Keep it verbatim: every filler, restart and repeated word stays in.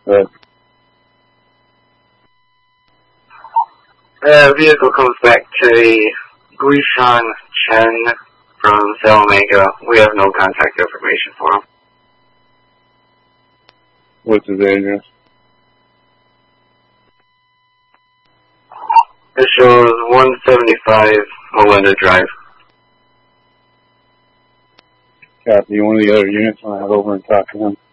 But Uh, vehicle comes back to a Guishan Chen from Salamanca. We have no contact information for him. what's his address? It shows one seventy-five Melinda Drive. Copy. One of the other units want to head over and talk to him.